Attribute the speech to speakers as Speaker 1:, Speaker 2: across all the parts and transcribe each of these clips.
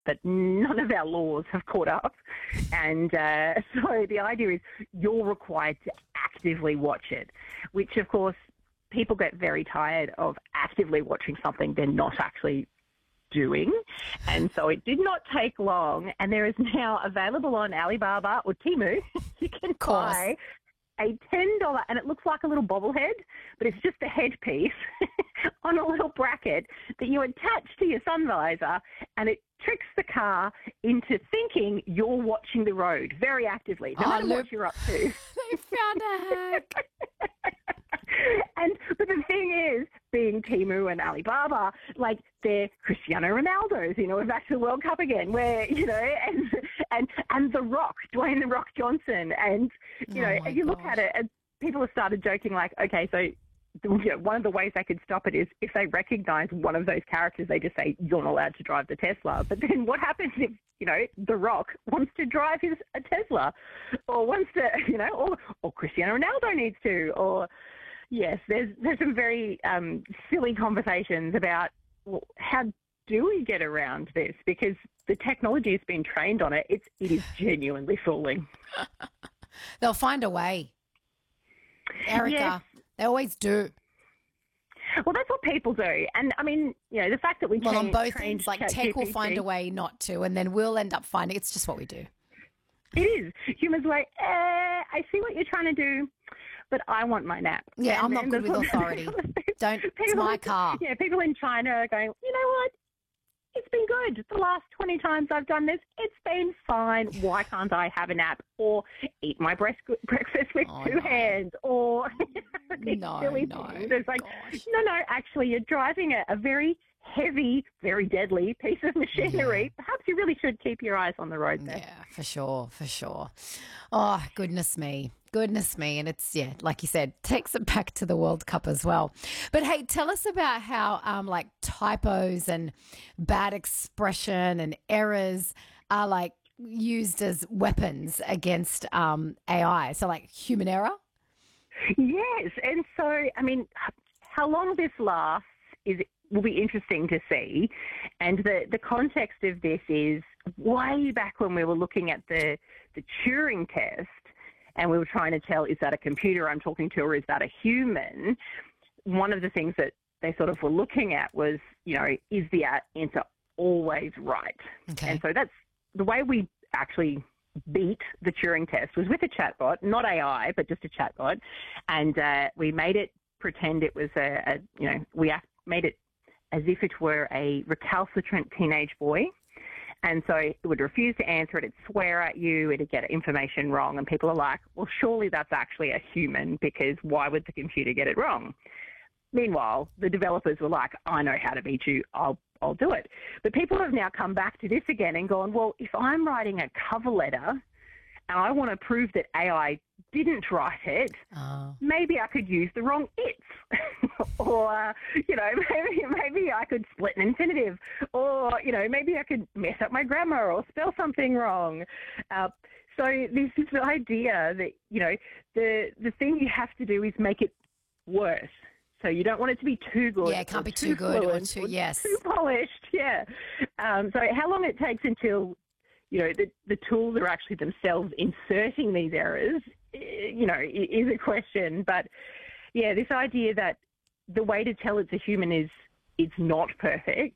Speaker 1: that none of our laws have caught up. And so the idea is you're required to actively watch it, which, of course, people get very tired of actively watching something they're not actually doing. And so it did not take long, and there is now available on Alibaba or Temu. You can buy a $10, and it looks like a little bobblehead, but it's just a headpiece on a little bracket that you attach to your sun visor, and it tricks the car into thinking you're watching the road very actively, no matter what you're up to.
Speaker 2: They found a hack.
Speaker 1: But the thing is, being Temu and Alibaba, like, they're Cristiano Ronaldo's, we're back to the World Cup again, where, and The Rock, Dwayne The Rock Johnson, and, if you look at it, and people have started joking, like, okay, so one of the ways they could stop it is if they recognize one of those characters, they just say, you're not allowed to drive the Tesla. But then what happens if, The Rock wants to drive a Tesla, or wants to, or Cristiano Ronaldo needs to, or... Yes, there's some very silly conversations about how do we get around this, because the technology has been trained on it. It is genuinely fooling.
Speaker 2: They'll find a way, Erica. Yes. They always do.
Speaker 1: Well, that's what people do. And, I mean, the fact that we
Speaker 2: on both ends, like tech will find a way not to, and then we'll end up finding it's just what we do.
Speaker 1: It is. Humans are like, I see what you're trying to do, but I want my nap.
Speaker 2: Yeah, I'm not good with authority. It's my car.
Speaker 1: Yeah, people in China are going, you know what? It's been good. The last 20 times I've done this, it's been fine. Why can't I have a nap or eat my breakfast with two hands or silly things? It's like, no, actually, you're driving a very heavy, very deadly piece of machinery. Yeah. Perhaps you really should keep your eyes on the road there.
Speaker 2: Yeah, for sure. Oh, goodness me. And it's, like you said, takes it back to the World Cup as well. But hey, tell us about how like typos and bad expression and errors are like used as weapons against AI. So like human error?
Speaker 1: Yes. And so, I mean, how long this lasts will be interesting to see. And the context of this is way back when we were looking at the Turing test, and we were trying to tell, is that a computer I'm talking to or is that a human? One of the things that they sort of were looking at was, is the answer always right? Okay. And so that's the way we actually beat the Turing test was with a chatbot, not AI, but just a chatbot. And we made it pretend it was we made it as if it were a recalcitrant teenage boy. And so it would refuse to answer it. It'd swear at you. It'd get information wrong. And people are like, well, surely that's actually a human, because why would the computer get it wrong? Meanwhile, the developers were like, I know how to beat you. I'll do it. But people have now come back to this again and gone, well, if I'm writing a cover letter and I want to prove that AI didn't write it, maybe I could use the wrong it's. Or, maybe I could split an infinitive. Or, maybe I could mess up my grammar or spell something wrong. So this is the idea that, the thing you have to do is make it worse. So you don't want it to be too good.
Speaker 2: Yeah, it can't be too good or too
Speaker 1: polished. Yeah. So how long it takes until, the tools are actually themselves inserting these errors, is a question. But, yeah, this idea that the way to tell it's a human is it's not perfect.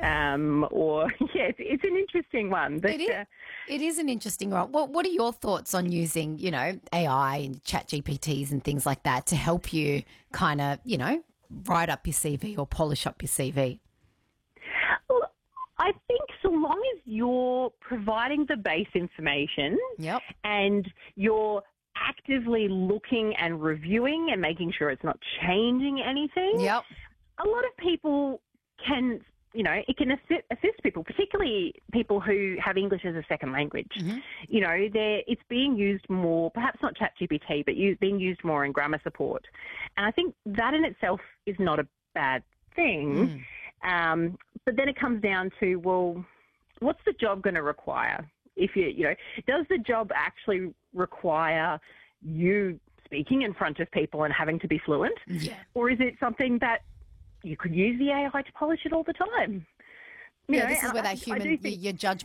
Speaker 1: It's an interesting one. But,
Speaker 2: it is an interesting one. What are your thoughts on using, AI and chat GPTs and things like that to help you kind of, write up your CV or polish up your CV?
Speaker 1: Well, I think so long as you're providing the base information and you're actively looking and reviewing and making sure it's not changing anything, a lot of people can, it can assist people, particularly people who have English as a second language. Mm-hmm. It's being used more, perhaps not ChatGPT, but being used more in grammar support. And I think that in itself is not a bad thing. But then it comes down to, well, what's the job going to require? If does the job actually require you speaking in front of people and having to be fluent? Yeah. Or is it something that you could use the AI to polish it all the time?
Speaker 2: Yeah, this is where that human,
Speaker 1: I do think,
Speaker 2: your judgment